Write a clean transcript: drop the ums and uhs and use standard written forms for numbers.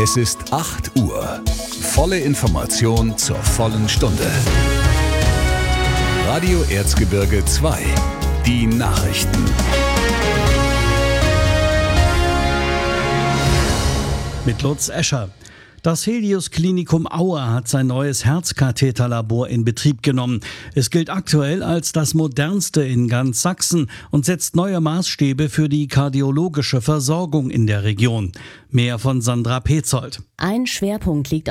Es ist 8 Uhr. Volle Information zur vollen Stunde. Radio Erzgebirge 2. Die Nachrichten. Mit Lutz Escher. Das Helios Klinikum Aue hat sein neues Herzkatheterlabor in Betrieb genommen. Es gilt aktuell als das modernste in ganz Sachsen und setzt neue Maßstäbe für die kardiologische Versorgung in der Region. Mehr von Sandra Petzold. Ein Schwerpunkt liegt